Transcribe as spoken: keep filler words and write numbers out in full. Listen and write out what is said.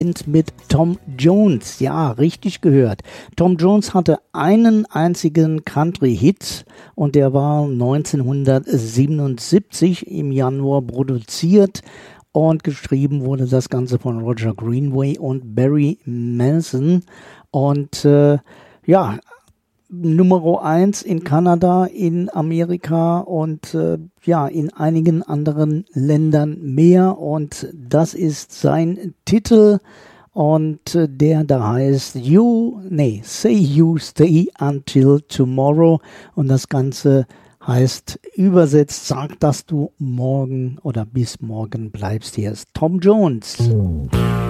mit Tom Jones. Ja, richtig gehört. Tom Jones hatte einen einzigen Country-Hit und der war neunzehnhundertsiebenundsiebzig im Januar produziert und geschrieben wurde das Ganze von Roger Greenway und Barry Manson. Und äh, ja, Nummer eins in Kanada, in Amerika und äh, ja, in einigen anderen Ländern mehr. Und das ist sein Titel und äh, der da heißt You, nee, Say You Stay Until Tomorrow. Und das Ganze heißt übersetzt, sag, dass du morgen oder bis morgen bleibst. Hier ist Tom Jones.